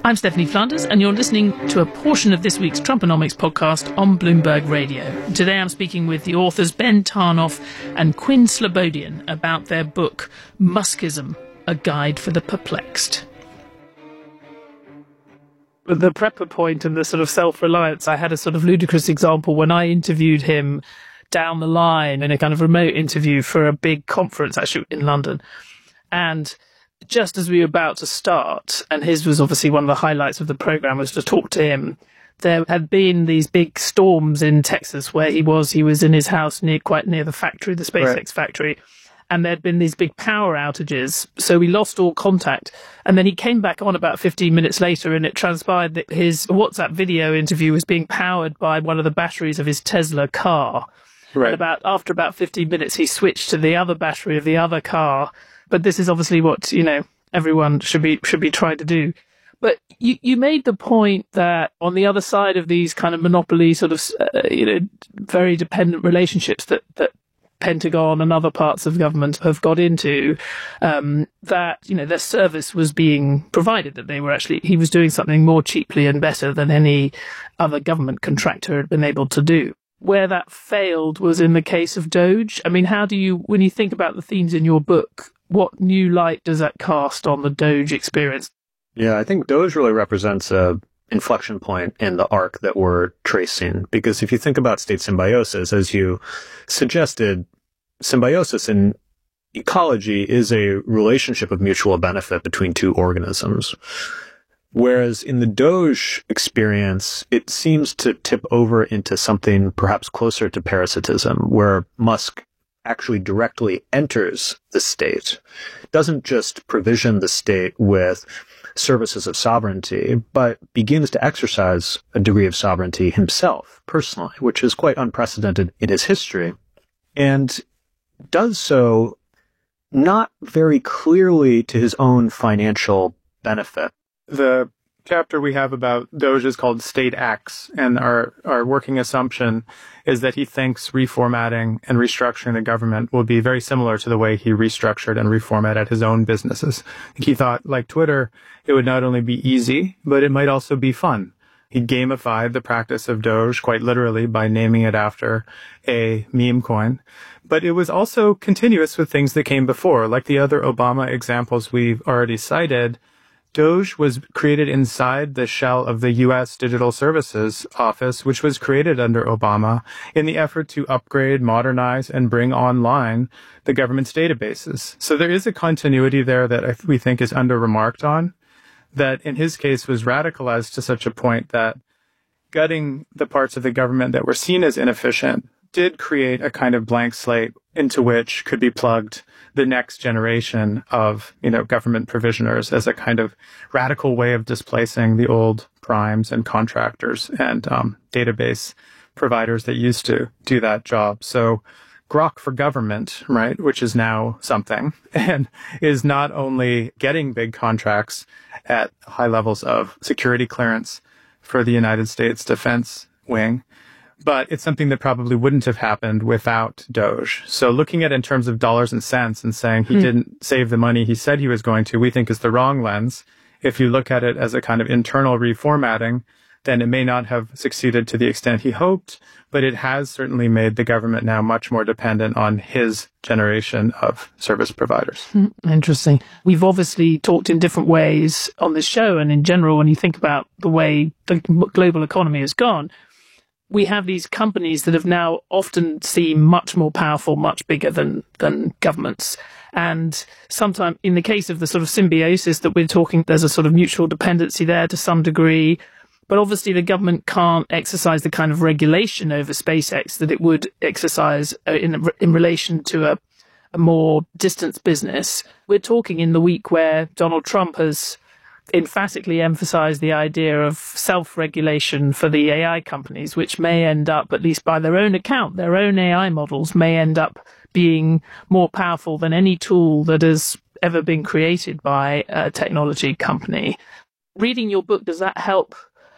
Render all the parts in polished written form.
I'm Stephanie Flanders, and you're listening to a portion of this week's Trumponomics podcast on Bloomberg Radio. Today I'm speaking with the authors Ben Tarnoff and Quinn Slobodian about their book, Muskism, A Guide for the Perplexed. With the prepper point and the sort of self-reliance, I had a sort of ludicrous example when I interviewed him down the line in a kind of remote interview for a big conference, actually, in London. And just as we were about to start, and his was obviously one of the highlights of the program, was to talk to him, there had been these big storms in Texas where he was in his house quite near the factory, the SpaceX factory, and there'd been these big power outages, so we lost all contact. And then he came back on about 15 minutes later, and it transpired that his WhatsApp video interview was being powered by one of the batteries of his Tesla car. Right. And after about 15 minutes, he switched to the other battery of the other car. But this is obviously what, everyone should be trying to do. But you made the point that on the other side of these kind of monopoly sort of, very dependent relationships that Pentagon and other parts of government have got into, that, their service was being provided, that he was doing something more cheaply and better than any other government contractor had been able to do. Where that failed was in the case of Doge. I mean, when you think about the themes in your book, what new light does that cast on the Doge experience? Yeah, I think Doge really represents a inflection point in the arc that we're tracing. Because if you think about state symbiosis, as you suggested, symbiosis in ecology is a relationship of mutual benefit between two organisms. Whereas in the Doge experience, it seems to tip over into something perhaps closer to parasitism, where Musk actually directly enters the state, doesn't just provision the state with services of sovereignty, but begins to exercise a degree of sovereignty himself, personally, which is quite unprecedented in his history, and does so not very clearly to his own financial benefit. The chapter we have about Doge is called State Acts, and our working assumption is that he thinks reformatting and restructuring the government will be very similar to the way he restructured and reformatted his own businesses. He thought, like Twitter, it would not only be easy, but it might also be fun. He gamified the practice of Doge quite literally by naming it after a meme coin. But it was also continuous with things that came before, like the other Obama examples we've already cited. Doge was created inside the shell of the U.S. Digital Services Office, which was created under Obama in the effort to upgrade, modernize, and bring online the government's databases. So there is a continuity there that we think is under-remarked on, that in his case was radicalized to such a point that gutting the parts of the government that were seen as inefficient did create a kind of blank slate into which could be plugged the next generation of, government provisioners as a kind of radical way of displacing the old primes and contractors and database providers that used to do that job. So Grok for government, right, which is now something, and is not only getting big contracts at high levels of security clearance for the United States defense wing, but it's something that probably wouldn't have happened without Doge. So looking at it in terms of dollars and cents and saying he didn't save the money he said he was going to, we think is the wrong lens. If you look at it as a kind of internal reformatting, then it may not have succeeded to the extent he hoped, but it has certainly made the government now much more dependent on his generation of service providers. Interesting. We've obviously talked in different ways on this show, and in general, when you think about the way the global economy has gone, we have these companies that have now often seem much more powerful, much bigger than governments. And sometimes, in the case of the sort of symbiosis that we're talking, there's a sort of mutual dependency there to some degree. But obviously the government can't exercise the kind of regulation over SpaceX that it would exercise in relation to a more distant business. We're talking in the week where Donald Trump has emphatically emphasized the idea of self-regulation for the AI companies, which may end up, at least by their own account, their own AI models may end up being more powerful than any tool that has ever been created by a technology company. Reading your book, does that help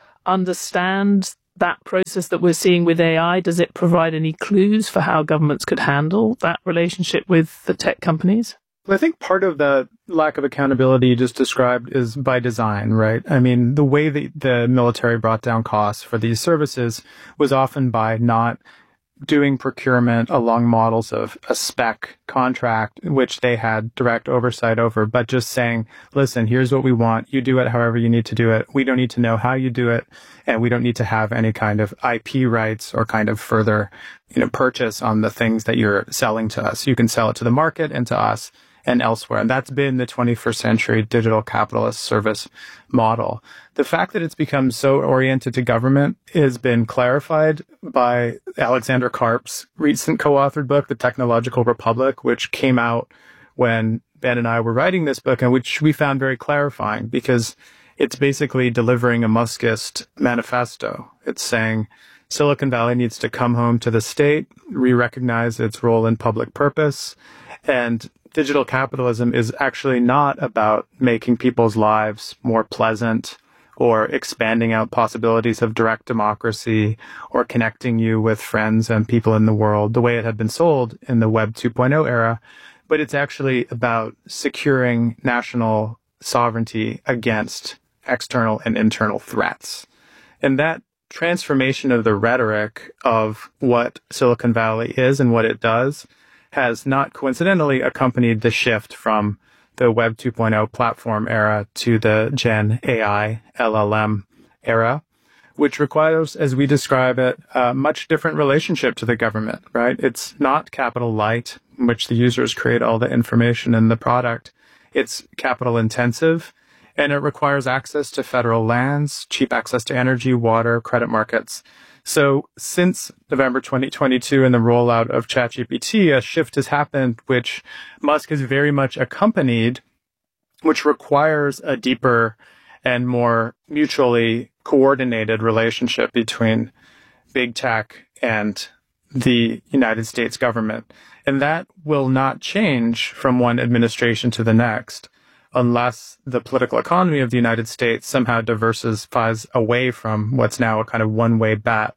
understand that process that we're seeing with AI? Does it provide any clues for how governments could handle that relationship with the tech companies? Well, I think part of the lack of accountability you just described is by design, right? I mean, the way that the military brought down costs for these services was often by not doing procurement along models of a spec contract, which they had direct oversight over, but just saying, listen, here's what we want. You do it however you need to do it. We don't need to know how you do it. And we don't need to have any kind of IP rights or kind of further, purchase on the things that you're selling to us. You can sell it to the market and to us and elsewhere. And that's been the 21st century digital capitalist service model. The fact that it's become so oriented to government has been clarified by Alexander Karp's recent co-authored book, The Technological Republic, which came out when Ben and I were writing this book, and which we found very clarifying because it's basically delivering a Muskist manifesto. It's saying Silicon Valley needs to come home to the state, re-recognize its role in public purpose, and digital capitalism is actually not about making people's lives more pleasant or expanding out possibilities of direct democracy or connecting you with friends and people in the world the way it had been sold in the Web 2.0 era. But it's actually about securing national sovereignty against external and internal threats. And that transformation of the rhetoric of what Silicon Valley is and what it does has not coincidentally accompanied the shift from the Web 2.0 platform era to the Gen AI LLM era, which requires, as we describe it, a much different relationship to the government, right? It's not capital light, in which the users create all the information in the product. It's capital intensive, and it requires access to federal lands, cheap access to energy, water, credit markets. So since November 2022 and the rollout of ChatGPT, a shift has happened, which Musk has very much accompanied, which requires a deeper and more mutually coordinated relationship between big tech and the United States government. And that will not change from one administration to the next unless the political economy of the United States somehow diversifies away from what's now a kind of one-way bet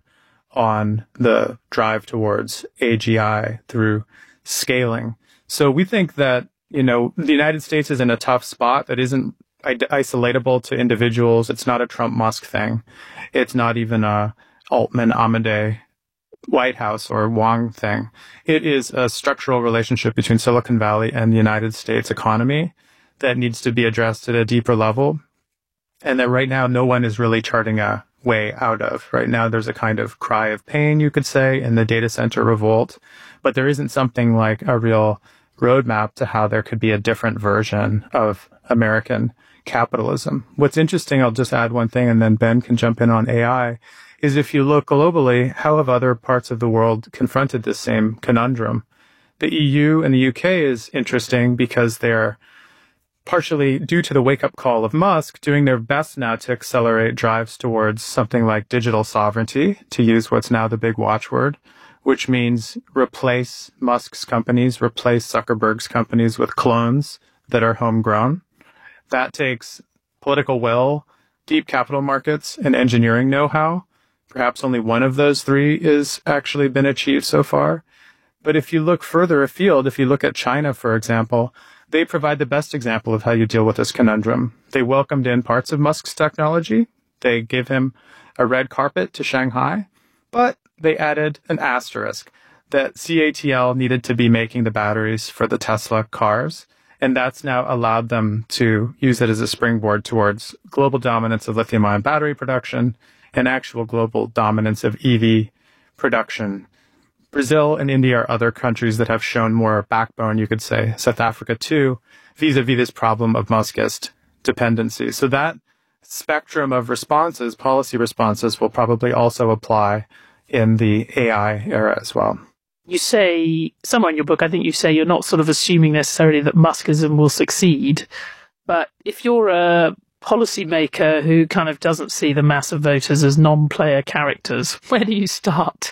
on the drive towards AGI through scaling. So we think that, the United States is in a tough spot that isn't isolatable to individuals. It's not a Trump-Musk thing. It's not even a Altman-Amade White House or Wong thing. It is a structural relationship between Silicon Valley and the United States economy that needs to be addressed at a deeper level, and that right now no one is really charting a way out of. Right now there's a kind of cry of pain, you could say, in the data center revolt, but there isn't something like a real roadmap to how there could be a different version of American capitalism. What's interesting, I'll just add one thing and then Ben can jump in on AI, is if you look globally, how have other parts of the world confronted this same conundrum? The EU and the UK is interesting because they're partially due to the wake-up call of Musk, doing their best now to accelerate drives towards something like digital sovereignty, to use what's now the big watchword, which means replace Musk's companies, replace Zuckerberg's companies with clones that are homegrown. That takes political will, deep capital markets, and engineering know-how. Perhaps only one of those three is actually been achieved so far. But if you look further afield, if you look at China, for example, they provide the best example of how you deal with this conundrum. They welcomed in parts of Musk's technology. They give him a red carpet to Shanghai, but they added an asterisk that CATL needed to be making the batteries for the Tesla cars. And that's now allowed them to use it as a springboard towards global dominance of lithium-ion battery production and actual global dominance of EV production. Brazil and India are other countries that have shown more backbone, you could say, South Africa too, vis-a-vis this problem of Muskist dependency. So that spectrum of responses, policy responses, will probably also apply in the AI era as well. You say, somewhere in your book, I think you say you're not sort of assuming necessarily that Muskism will succeed, but if you're a policymaker who kind of doesn't see the mass of voters as non-player characters, where do you start?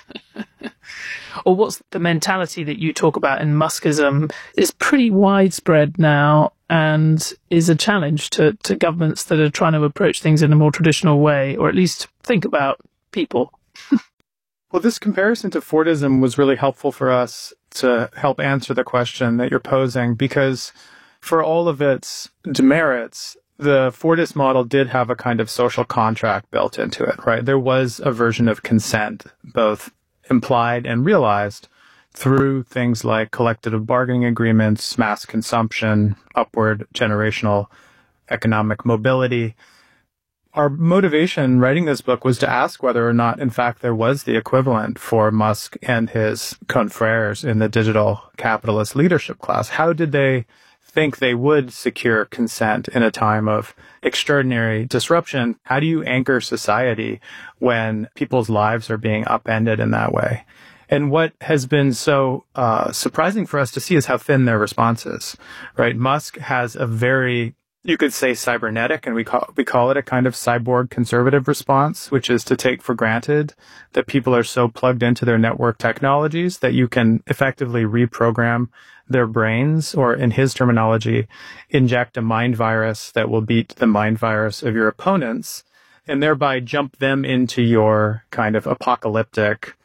Or what's the mentality that you talk about in Muskism is pretty widespread now and is a challenge to governments that are trying to approach things in a more traditional way, or at least think about people. Well, this comparison to Fordism was really helpful for us to help answer the question that you're posing, because for all of its demerits, the Fordist model did have a kind of social contract built into it, right? There was a version of consent, both implied and realized, through things like collective bargaining agreements, mass consumption, upward generational economic mobility. Our motivation writing this book was to ask whether or not, in fact, there was the equivalent for Musk and his confreres in the digital capitalist leadership class. How did they think they would secure consent in a time of extraordinary disruption? How do you anchor society when people's lives are being upended in that way? And what has been so surprising for us to see is how thin their response is, right? Musk has a very, you could say, cybernetic, and we call it a kind of cyborg conservative response, which is to take for granted that people are so plugged into their network technologies that you can effectively reprogram their brains, or in his terminology, inject a mind virus that will beat the mind virus of your opponents, and thereby jump them into your kind of apocalyptic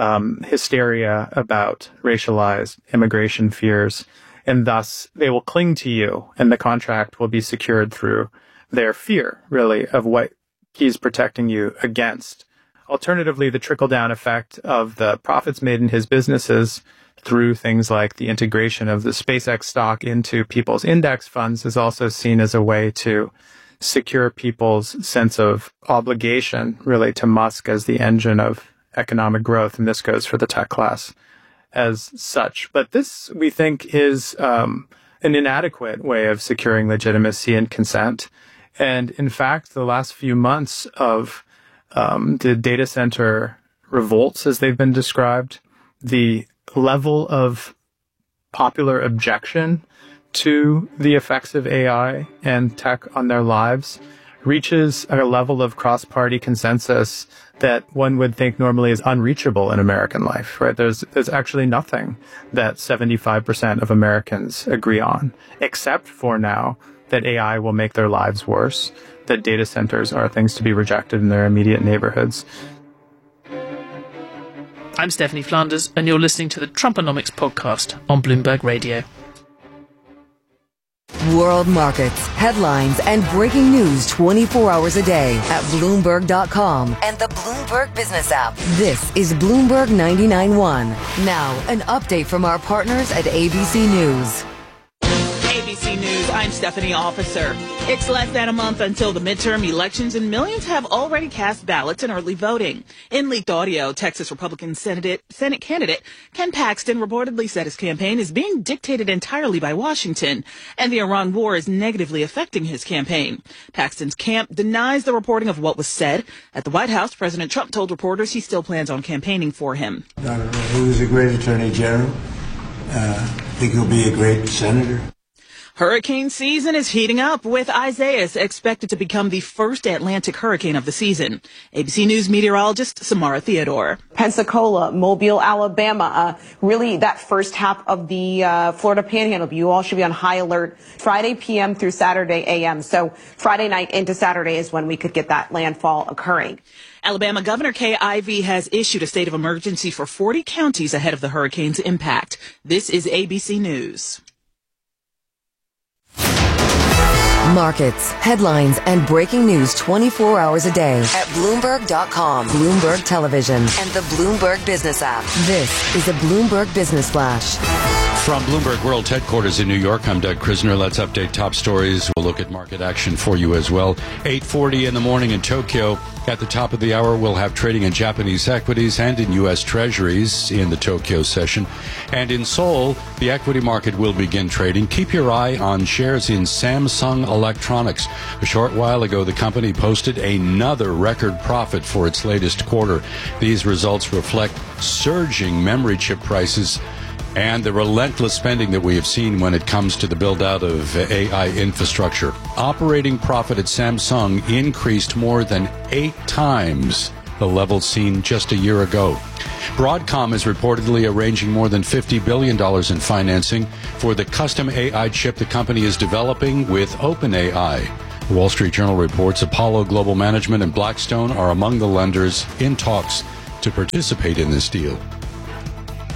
hysteria about racialized immigration fears. And thus they will cling to you, and the contract will be secured through their fear, really, of what he's protecting you against. Alternatively, the trickle-down effect of the profits made in his businesses through things like the integration of the SpaceX stock into people's index funds is also seen as a way to secure people's sense of obligation, really, to Musk as the engine of economic growth. And this goes for the tech class as such. But this, we think, is an inadequate way of securing legitimacy and consent. And in fact, the last few months of the data center revolts, as they've been described, the level of popular objection to the effects of AI and tech on their lives reaches a level of cross-party consensus that one would think normally is unreachable in American life, right? There's actually nothing that 75% of Americans agree on, except for now that AI will make their lives worse, that data centers are things to be rejected in their immediate neighborhoods. I'm Stephanie Flanders, and you're listening to the Trumponomics podcast on Bloomberg Radio. World markets, headlines, and breaking news 24 hours a day at Bloomberg.com and the Bloomberg Business app. This is Bloomberg 99.1. Now, an update from our partners at ABC News. ABC News, I'm Stephanie Officer. It's less than a month until the midterm elections, and millions have already cast ballots in early voting. In leaked audio, Texas Republican Senate candidate Ken Paxton reportedly said his campaign is being dictated entirely by Washington, and the Iran war is negatively affecting his campaign. Paxton's camp denies the reporting of what was said. At the White House, President Trump told reporters he still plans on campaigning for him. I don't know. He was a great attorney general. I think he'll be a great senator. Hurricane season is heating up, with Isaias expected to become the first Atlantic hurricane of the season. ABC News meteorologist Samara Theodore. Pensacola, Mobile, Alabama, really that first half of the Florida Panhandle. You all should be on high alert Friday p.m. through Saturday a.m. So Friday night into Saturday is when we could get that landfall occurring. Alabama Governor Kay Ivey has issued a state of emergency for 40 counties ahead of the hurricane's impact. This is ABC News. Markets, headlines, and breaking news 24 hours a day at Bloomberg.com, Bloomberg Television, and the Bloomberg Business app. This is a Bloomberg Business Flash. From Bloomberg World Headquarters in New York, I'm Doug Krisner. Let's update top stories. We'll look at market action for you as well. 8:40 in the morning in Tokyo. At the top of the hour, we'll have trading in Japanese equities and in U.S. Treasuries in the Tokyo session. And in Seoul, the equity market will begin trading. Keep your eye on shares in Samsung Electronics. A short while ago, the company posted another record profit for its latest quarter. These results reflect surging memory chip prices and the relentless spending that we have seen when it comes to the build-out of AI infrastructure. Operating profit at Samsung increased more than 8 times the level seen just a year ago. Broadcom is reportedly arranging more than $50 billion in financing for the custom AI chip the company is developing with OpenAI. The Wall Street Journal reports Apollo Global Management and Blackstone are among the lenders in talks to participate in this deal.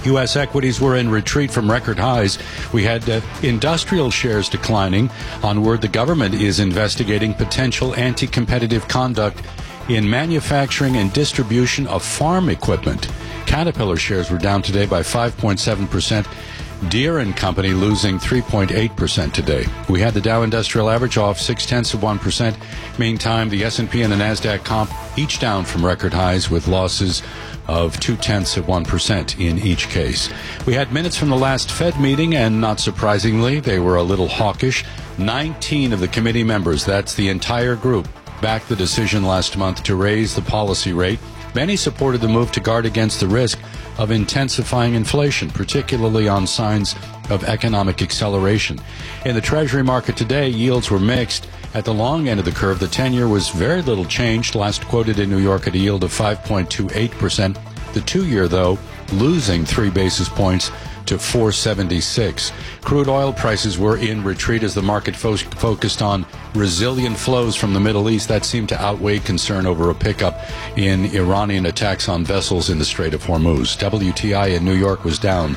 U.S. equities were in retreat from record highs. We had industrial shares declining on word the government is investigating potential anti-competitive conduct in manufacturing and distribution of farm equipment. Caterpillar shares were down today by 5.7%. Deere & Company losing 3.8% today. We had the Dow Industrial Average off 0.6%. Meantime, the S&P and the NASDAQ comp each down from record highs with losses of 0.2% in each case. We had minutes from the last Fed meeting, and not surprisingly, they were a little hawkish. 19 of the committee members, that's the entire group, backed the decision last month to raise the policy rate. Many supported the move to guard against the risk of intensifying inflation, particularly on signs of economic acceleration. In the Treasury market today, yields were mixed. At the long end of the curve, the 10-year was very little changed, last quoted in New York at a yield of 5.28%. The 2-year, though, losing 3 basis points to 476. Crude oil prices were in retreat as the market focused on resilient flows from the Middle East that seemed to outweigh concern over a pickup in Iranian attacks on vessels in the Strait of Hormuz. WTI in New York was down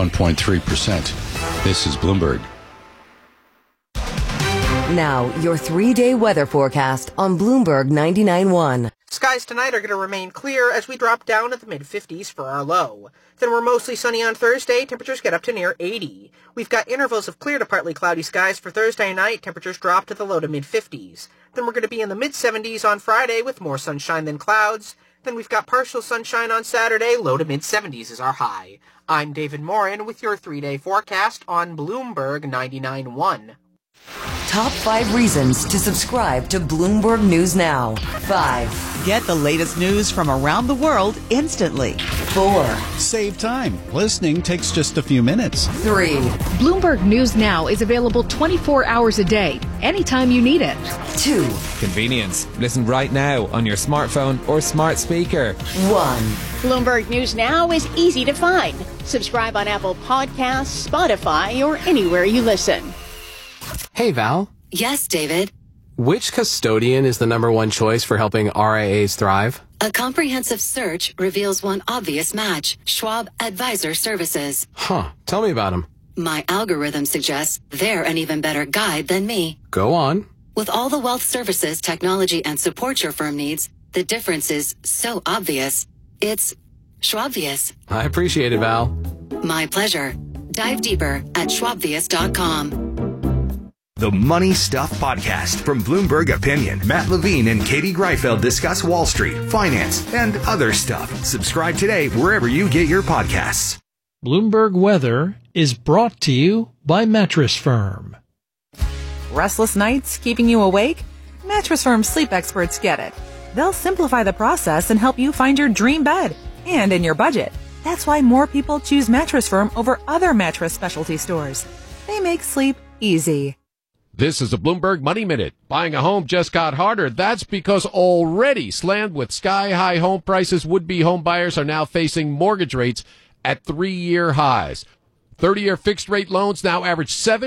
1.3%. This is Bloomberg. Now, your 3-day weather forecast on Bloomberg 99.1. Skies tonight are going to remain clear as we drop down to the mid-50s for our low. Then we're mostly sunny on Thursday. Temperatures get up to near 80. We've got intervals of clear to partly cloudy skies for Thursday night. Temperatures drop to the low to mid-50s. Then we're going to be in the mid-70s on Friday with more sunshine than clouds. Then we've got partial sunshine on Saturday. Low to mid-70s is our high. I'm David Morin with your 3-day forecast on Bloomberg 99.1. Top 5 reasons to subscribe to Bloomberg News Now. 5. Get the latest news from around the world instantly. 4. Save time. Listening takes just a few minutes. 3. Bloomberg News Now is available 24 hours a day, anytime you need it. 2. Convenience. Listen right now on your smartphone or smart speaker. 1. Bloomberg News Now is easy to find. Subscribe on Apple Podcasts, Spotify, or anywhere you listen. Hey, Val. Yes, David. Which custodian is the number one choice for helping RIAs thrive? A comprehensive search reveals one obvious match. Schwab Advisor Services. Huh. Tell me about them. My algorithm suggests they're an even better guide than me. Go on. With all the wealth services, technology, and support your firm needs, the difference is so obvious. It's Schwabvious. I appreciate it, Val. My pleasure. Dive deeper at schwabvious.com. The Money Stuff Podcast from Bloomberg Opinion. Matt Levine and Katie Greifeld discuss Wall Street, finance, and other stuff. Subscribe today wherever you get your podcasts. Bloomberg Weather is brought to you by Mattress Firm. Restless nights keeping you awake? Mattress Firm sleep experts get it. They'll simplify the process and help you find your dream bed and in your budget. That's why more people choose Mattress Firm over other mattress specialty stores. They make sleep easy. This is a Bloomberg Money Minute. Buying a home just got harder. That's because already slammed with sky-high home prices, would-be home buyers are now facing mortgage rates at 3-year highs. 30-year fixed-rate loans now average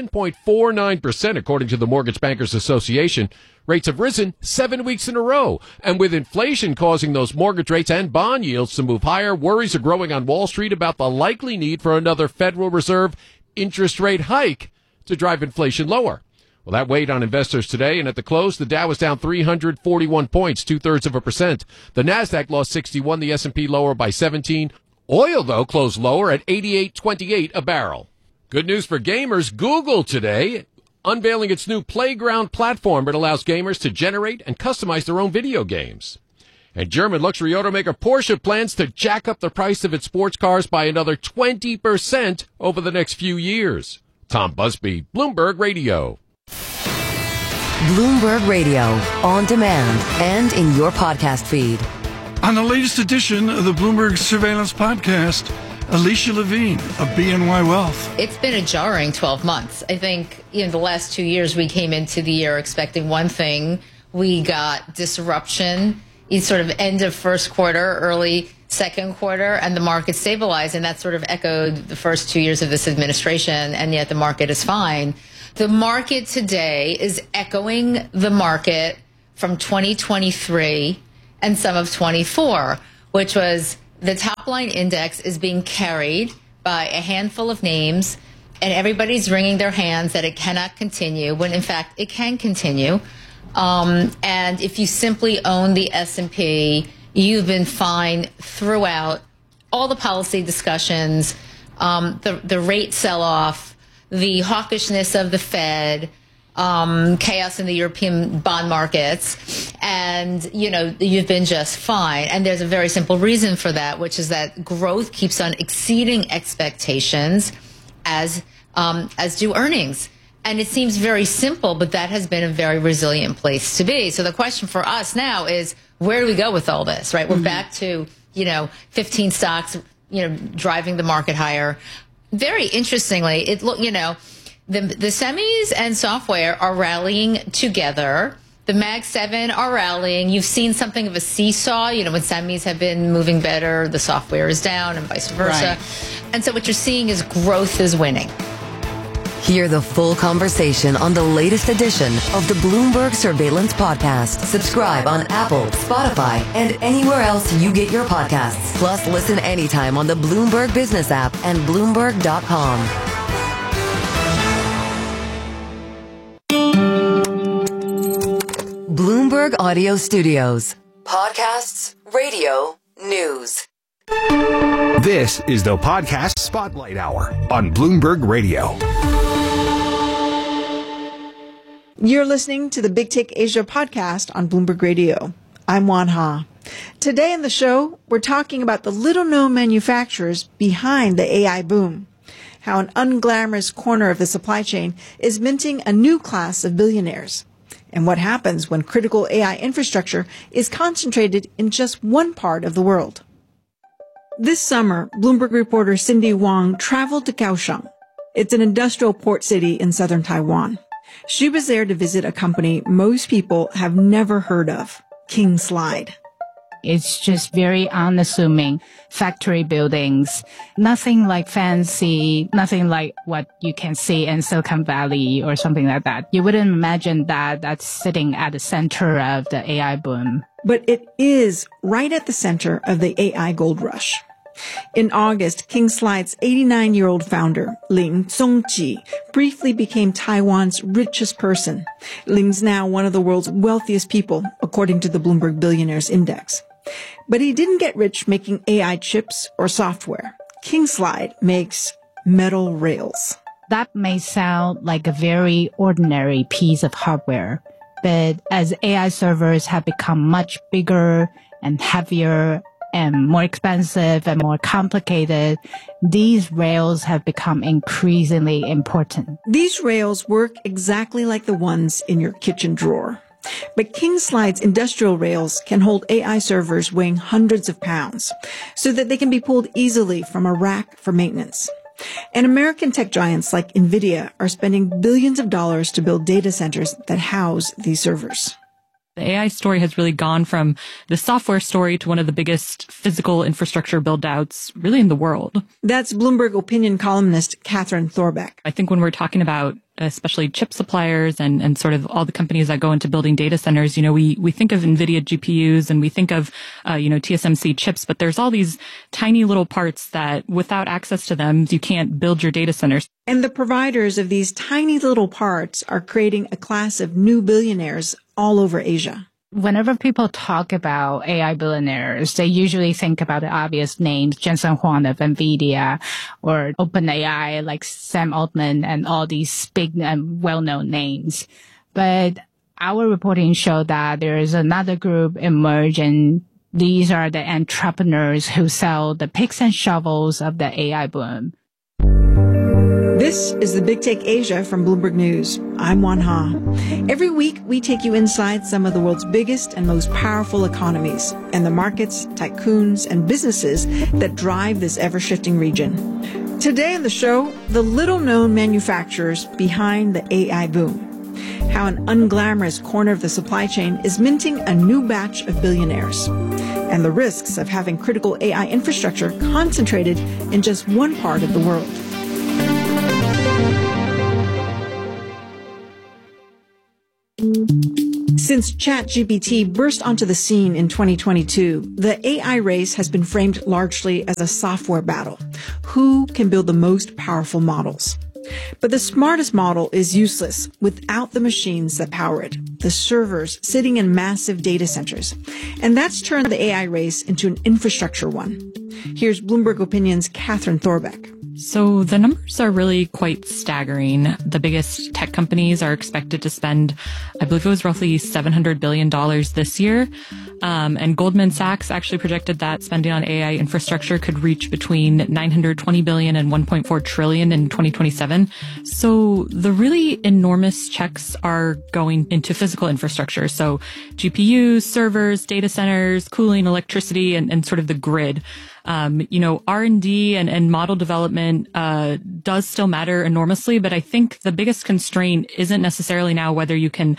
7.49%, according to the Mortgage Bankers Association. Rates have risen 7 weeks in a row. And with inflation causing those mortgage rates and bond yields to move higher, worries are growing on Wall Street about the likely need for another Federal Reserve interest rate hike to drive inflation lower. Well, that weighed on investors today, and at the close, the Dow was down 341 points, 0.2%. The Nasdaq lost 61, the S&P lower by 17. Oil, though, closed lower at $88.28 a barrel. Good news for gamers. Google today unveiling its new Playground platform. It allows gamers to generate and customize their own video games. And German luxury automaker Porsche plans to jack up the price of its sports cars by another 20% over the next few years. Tom Busby, Bloomberg Radio. Bloomberg Radio, on demand and in your podcast feed. On the latest edition of the Bloomberg Surveillance Podcast, Alicia Levine of BNY Wealth. It's been a jarring 12 months. I think in the last 2 years, we came into the year expecting one thing. We got disruption, sort of end of first quarter, early second quarter, and the market stabilized. And that sort of echoed the first 2 years of this administration, and yet the market is fine. The market today is echoing the market from 2023 and some of 24, which was the top line index is being carried by a handful of names, and everybody's wringing their hands that it cannot continue, when in fact it can continue. And if you simply own the S&P, you've been fine throughout all the policy discussions, the rate sell-off, the hawkishness of the Fed, chaos in the European bond markets, and, you've been just fine. And there's a very simple reason for that, which is that growth keeps on exceeding expectations as do earnings. And it seems very simple, but that has been a very resilient place to be. So the question for us now is, where do we go with all this, right? We're back to, 15 stocks, driving the market higher. Very interestingly, the semis and software are rallying together. The Mag 7 are rallying. You've seen something of a seesaw. When semis have been moving better, the software is down and vice versa. Right. And so what you're seeing is growth is winning. Hear the full conversation on the latest edition of the Bloomberg Surveillance Podcast. Subscribe on Apple, Spotify, and anywhere else you get your podcasts. Plus, listen anytime on the Bloomberg Business app and Bloomberg.com. Bloomberg Audio Studios. Podcasts, radio, news. This is the Podcast Spotlight Hour on Bloomberg Radio. You're listening to the Big Take Asia podcast on Bloomberg Radio. I'm Wan Ha. Today in the show, we're talking about the little-known manufacturers behind the AI boom, how an unglamorous corner of the supply chain is minting a new class of billionaires, and what happens when critical AI infrastructure is concentrated in just one part of the world. This summer, Bloomberg reporter Cindy Wang traveled to Kaohsiung. It's an industrial port city in southern Taiwan. She was there to visit a company most people have never heard of, Kingslide. It's just very unassuming factory buildings, nothing like fancy, nothing like what you can see in Silicon Valley or something like that. You wouldn't imagine that that's sitting at the center of the AI boom. But it is right at the center of the AI gold rush. In August, Kingslide's 89-year-old founder, Ling Zongji, briefly became Taiwan's richest person. Ling's now one of the world's wealthiest people, according to the Bloomberg Billionaires Index. But he didn't get rich making AI chips or software. Kingslide makes metal rails. That may sound like a very ordinary piece of hardware, but as AI servers have become much bigger and heavier and more expensive and more complicated, these rails have become increasingly important. These rails work exactly like the ones in your kitchen drawer. But Kingslide's industrial rails can hold AI servers weighing hundreds of pounds so that they can be pulled easily from a rack for maintenance. And American tech giants like NVIDIA are spending billions of dollars to build data centers that house these servers. The AI story has really gone from the software story to one of the biggest physical infrastructure build-outs really in the world. That's Bloomberg opinion columnist Catherine Thorbeck. I think when we're talking about especially chip suppliers and sort of all the companies that go into building data centers, we think of NVIDIA GPUs and we think of, TSMC chips, but there's all these tiny little parts that without access to them, you can't build your data centers. And the providers of these tiny little parts are creating a class of new billionaires all over Asia. Whenever people talk about AI billionaires, they usually think about the obvious names, Jensen Huang of NVIDIA or OpenAI like Sam Altman and all these big and well-known names. But our reporting showed that there is another group emerging. These are the entrepreneurs who sell the picks and shovels of the AI boom. This is the Big Take Asia from Bloomberg News. I'm Wan Ha. Every week, we take you inside some of the world's biggest and most powerful economies and the markets, tycoons, and businesses that drive this ever-shifting region. Today on the show, the little-known manufacturers behind the AI boom. How an unglamorous corner of the supply chain is minting a new batch of billionaires. And the risks of having critical AI infrastructure concentrated in just one part of the world. Since ChatGPT burst onto the scene in 2022, the AI race has been framed largely as a software battle. Who can build the most powerful models? But the smartest model is useless without the machines that power it, the servers sitting in massive data centers. And that's turned the AI race into an infrastructure one. Here's Bloomberg Opinion's Catherine Thorbeck. So the numbers are really quite staggering. The biggest tech companies are expected to spend, I believe it was roughly $700 billion this year. And Goldman Sachs actually projected that spending on AI infrastructure could reach between $920 billion and $1.4 trillion in 2027. So the really enormous checks are going into physical infrastructure. So GPUs, servers, data centers, cooling, electricity, and sort of the grid. R&D and model development does still matter enormously, but I think the biggest constraint isn't necessarily now whether you can,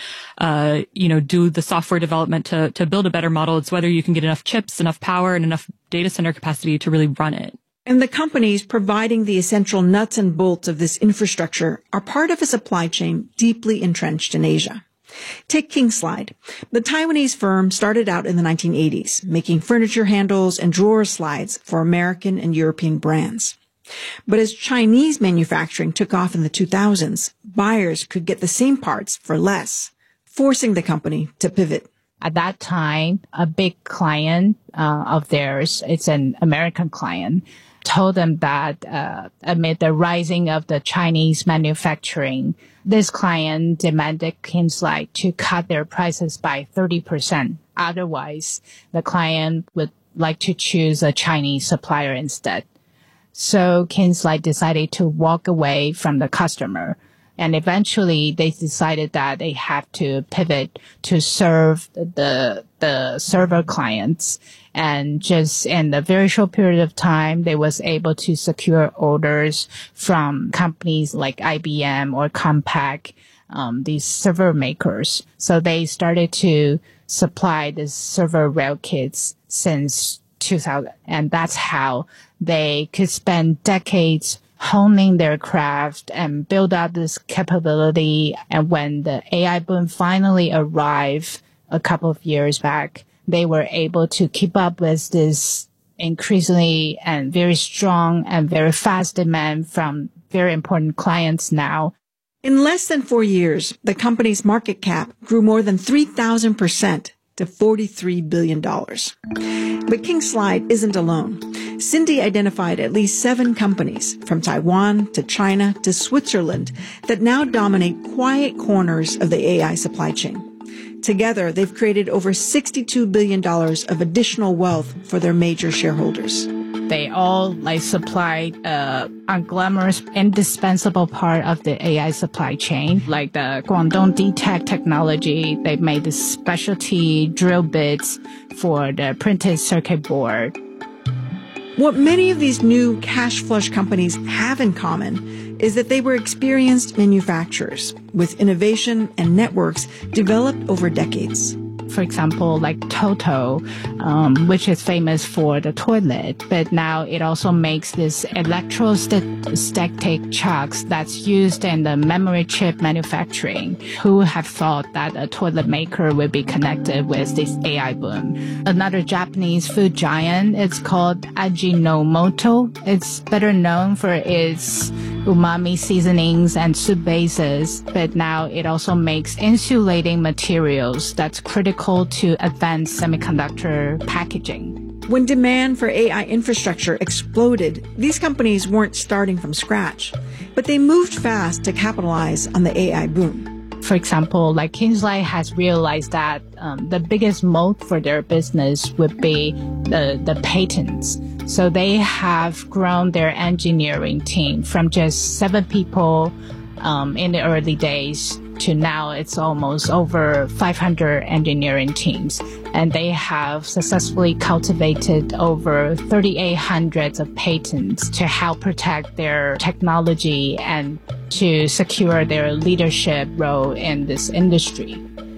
do the software development to build a better model. It's whether you can get enough chips, enough power, and enough data center capacity to really run it. And the companies providing the essential nuts and bolts of this infrastructure are part of a supply chain deeply entrenched in Asia. Take Kingslide. The Taiwanese firm started out in the 1980s, making furniture handles and drawer slides for American and European brands. But as Chinese manufacturing took off in the 2000s, buyers could get the same parts for less, forcing the company to pivot. At that time, a big client of theirs, it's an American client, told them that amid the rising of the Chinese manufacturing, this client demanded Kingslide to cut their prices by 30%. Otherwise, the client would like to choose a Chinese supplier instead. So Kingslide decided to walk away from the customer. And eventually they decided that they have to pivot to serve the server clients. And just in a very short period of time, they was able to secure orders from companies like IBM or Compaq, these server makers. So they started to supply the server rail kits since 2000. And that's how they could spend decades honing their craft and build up this capability. And when the AI boom finally arrived a couple of years back, they were able to keep up with this increasingly and very strong and very fast demand from very important clients now. In less than 4 years, the company's market cap grew more than 3,000% to $43 billion. But Kingslide isn't alone. Cindy identified at least 7 companies, from Taiwan to China to Switzerland, that now dominate quiet corners of the AI supply chain. Together, they've created over $62 billion of additional wealth for their major shareholders. They all supply unglamorous, indispensable part of the AI supply chain, like the Guangdong DTech technology. They made the specialty drill bits for the printed circuit board. What many of these new cash flush companies have in common is that they were experienced manufacturers with innovation and networks developed over decades. For example, like Toto, which is famous for the toilet, but now it also makes this electrostatic chucks that's used in the memory chip manufacturing. Who have thought that a toilet maker would be connected with this AI boom? Another Japanese food giant, it's called Ajinomoto. It's better known for its umami seasonings and soup bases, but now it also makes insulating materials that's critical to advanced semiconductor packaging. When demand for AI infrastructure exploded, these companies weren't starting from scratch, but they moved fast to capitalize on the AI boom. For example, like Kingslide has realized that the biggest moat for their business would be the patents. So they have grown their engineering team from just 7 people in the early days to now it's almost over 500 engineering teams. And they have successfully cultivated over 3,800 of patents to help protect their technology and to secure their leadership role in this industry.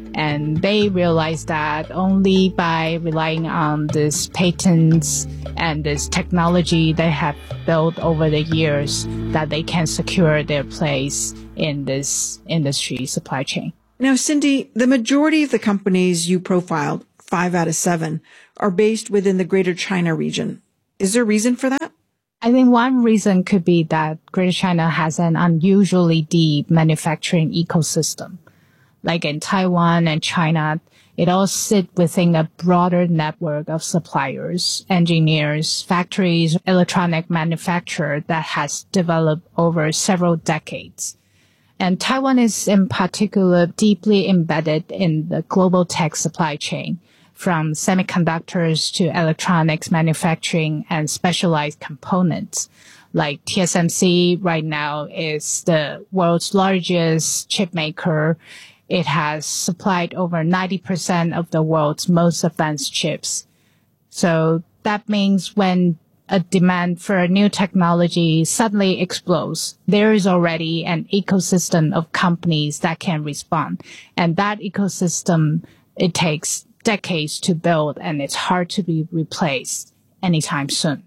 And they realized that only by relying on these patents and this technology they have built over the years that they can secure their place in this industry supply chain. Now, Cindy, the majority of the companies you profiled, 5 out of 7, are based within the Greater China region. Is there a reason for that? I think one reason could be that Greater China has an unusually deep manufacturing ecosystem. Like in Taiwan and China, it all sits within a broader network of suppliers, engineers, factories, electronic manufacturers that has developed over several decades. And Taiwan is in particular deeply embedded in the global tech supply chain, from semiconductors to electronics manufacturing and specialized components. Like TSMC right now is the world's largest chip maker. It has supplied over 90% of the world's most advanced chips. So that means when a demand for a new technology suddenly explodes, there is already an ecosystem of companies that can respond. And that ecosystem, it takes decades to build, and it's hard to be replaced anytime soon.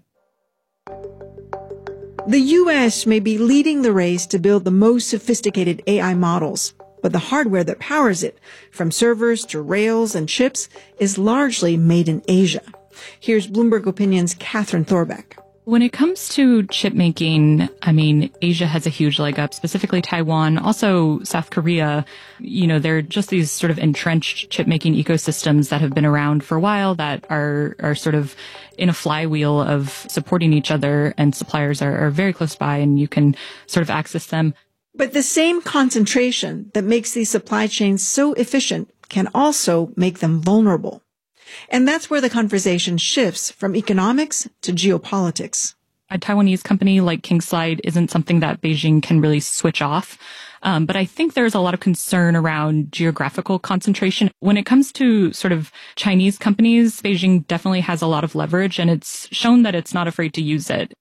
The U.S. may be leading the race to build the most sophisticated AI models, but the hardware that powers it, from servers to rails and chips, is largely made in Asia. Here's Bloomberg Opinion's Catherine Thorbeck. When it comes to chip making, I mean, Asia has a huge leg up, specifically Taiwan, also South Korea. You know, they're just these sort of entrenched chip making ecosystems that have been around for a while that are sort of in a flywheel of supporting each other, and suppliers are very close by and you can sort of access them. But the same concentration that makes these supply chains so efficient can also make them vulnerable. And that's where the conversation shifts from economics to geopolitics. A Taiwanese company like Kingslide isn't something that Beijing can really switch off. But I think there's a lot of concern around geographical concentration. When it comes to sort of Chinese companies, Beijing definitely has a lot of leverage, and it's shown that it's not afraid to use it.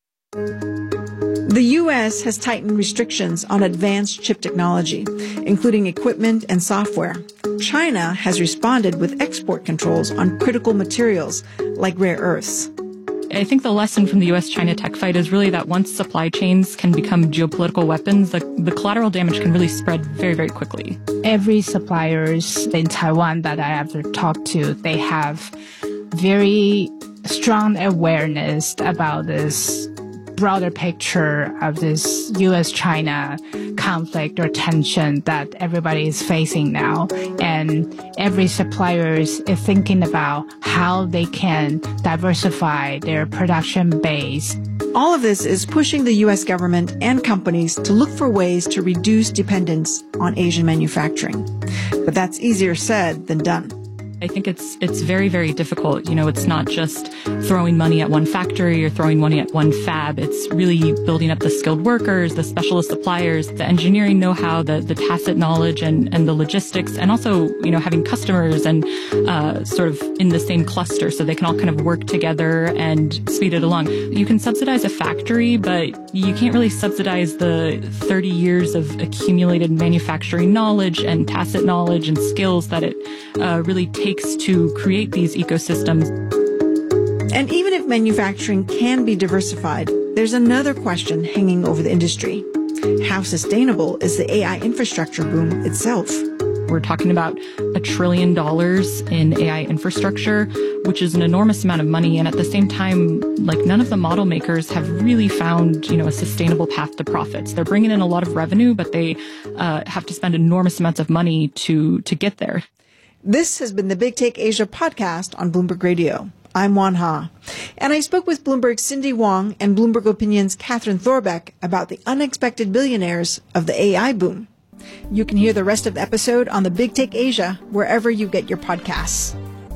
The U.S. has tightened restrictions on advanced chip technology, including equipment and software. China has responded with export controls on critical materials like rare earths. I think the lesson from the U.S.-China tech fight is really that once supply chains can become geopolitical weapons, the collateral damage can really spread very, very quickly. Every suppliers in Taiwan that I have talked to, they have very strong awareness about this broader picture of this U.S.-China conflict or tension that everybody is facing now. And every supplier is thinking about how they can diversify their production base. All of this is pushing the U.S. government and companies to look for ways to reduce dependence on Asian manufacturing. But that's easier said than done. I think it's very, very difficult. You know, it's not just throwing money at one factory or throwing money at one fab. It's really building up the skilled workers, the specialist suppliers, the engineering know-how, the tacit knowledge and the logistics, and also, you know, having customers and sort of in the same cluster so they can all kind of work together and speed it along. You can subsidize a factory, but you can't really subsidize the 30 years of accumulated manufacturing knowledge and tacit knowledge and skills that it really takes to create these ecosystems. And even if manufacturing can be diversified, there's another question hanging over the industry. How sustainable is the AI infrastructure boom itself? We're talking about $1 trillion in AI infrastructure, which is an enormous amount of money. And at the same time, like, none of the model makers have really found, you know, a sustainable path to profits. They're bringing in a lot of revenue, but they have to spend enormous amounts of money to get there. This has been the Big Take Asia podcast on Bloomberg Radio. I'm Juan Ha. And I spoke with Bloomberg's Cindy Wong and Bloomberg Opinion's Catherine Thorbeck about the unexpected billionaires of the AI boom. You can hear the rest of the episode on the Big Take Asia wherever you get your podcasts.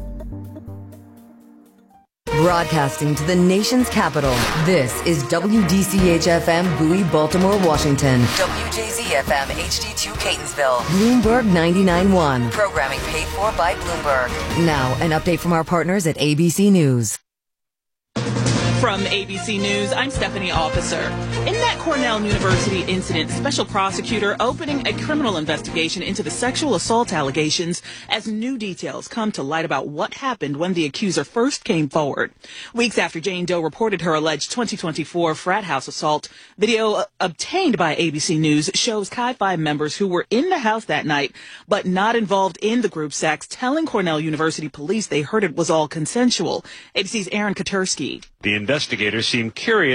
Broadcasting to the nation's capital, this is WDCH-FM Bowie, Baltimore, Washington. WJZ-FM HD2 Catonsville. Bloomberg 99.1. Programming paid for by Bloomberg. Now, an update from our partners at ABC News. From ABC News, I'm Stephanie Officer. In that Cornell University incident, special prosecutor opening a criminal investigation into the sexual assault allegations as new details come to light about what happened when the accuser first came forward. Weeks after Jane Doe reported her alleged 2024 frat house assault, video obtained by ABC News shows Chi Phi members who were in the house that night but not involved in the group sex telling Cornell University police they heard it was all consensual. ABC's Aaron Katursky. The investigators seem curious